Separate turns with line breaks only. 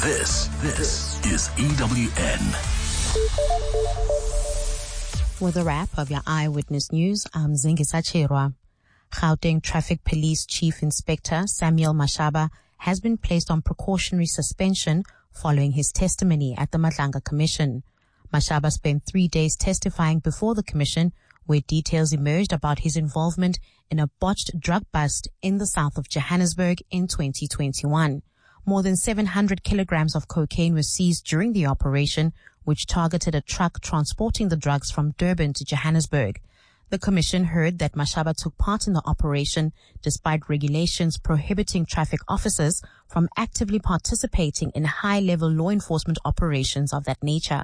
This is EWN.
With a wrap of your Eyewitness News, I'm Zingisa Chirwa. Gauteng Traffic Police Chief Inspector Samuel Mashaba has been placed on precautionary suspension following his testimony at the Madlanga Commission. Mashaba spent 3 days testifying before the Commission, where details emerged about his involvement in a botched drug bust in the south of Johannesburg in 2021. More than 700 kilograms of cocaine were seized during the operation, which targeted a truck transporting the drugs from Durban to Johannesburg. The Commission heard that Mashaba took part in the operation despite regulations prohibiting traffic officers from actively participating in high-level law enforcement operations of that nature.